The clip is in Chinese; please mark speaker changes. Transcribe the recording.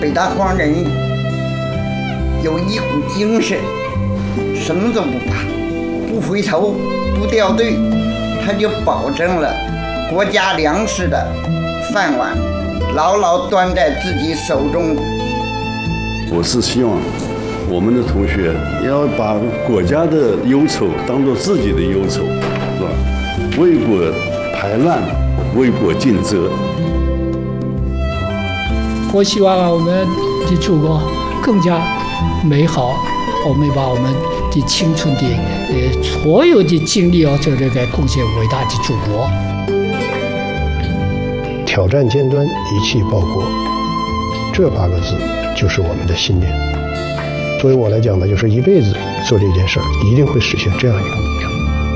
Speaker 1: 北大荒人有一股精神，什么都不怕，不回头，不掉队，他就保证了国家粮食的饭碗牢牢端在自己手中。
Speaker 2: 我是希望我们的同学要把国家的忧愁当作自己的忧愁，是吧？为国排难，为国尽责。
Speaker 3: 我希望我们的祖国更加美好，我们把我们的青春的所有的精力在这个贡献伟大的祖国。
Speaker 4: 挑战尖端，一气报国，这8个字就是我们的信念。作为我来讲呢，就是一辈子做这件事儿，一定会实现这样一个目标。